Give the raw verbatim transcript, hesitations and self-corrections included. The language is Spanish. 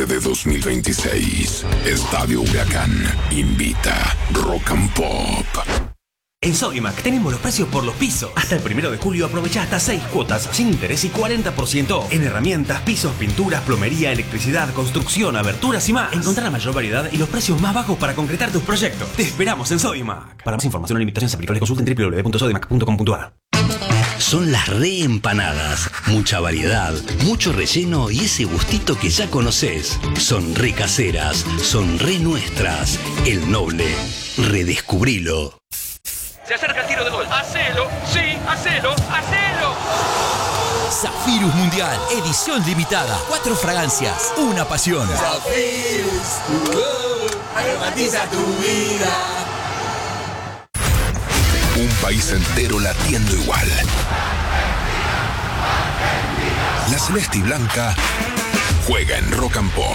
tarde de dos mil veintiséis, Estadio Huracán invita Rock and Pop. En Sodimac tenemos los precios por los pisos. Hasta el primero de julio aprovecha hasta seis cuotas sin interés y cuarenta por ciento en herramientas, pisos, pinturas, plomería, electricidad, construcción, aberturas y más. Encontrá la mayor variedad y los precios más bajos para concretar tus proyectos. Te esperamos en Sodimac. Para más información o limitaciones aplicables consulta en doble u doble u doble u punto sodimac punto com punto a r. Son las reempanadas. Mucha variedad, mucho relleno y ese gustito que ya conoces. Son re caseras, son re nuestras. El Noble. Redescubrilo. Se acerca el tiro de gol. ¡Hacelo! ¡Sí! ¡Hacelo! ¡Hacelo! Zafirus Mundial, edición limitada. Cuatro fragancias, una pasión. Zafirus, uh, aromatiza tu vida. Un país entero latiendo igual. La celeste y blanca juega en Rock and Pop.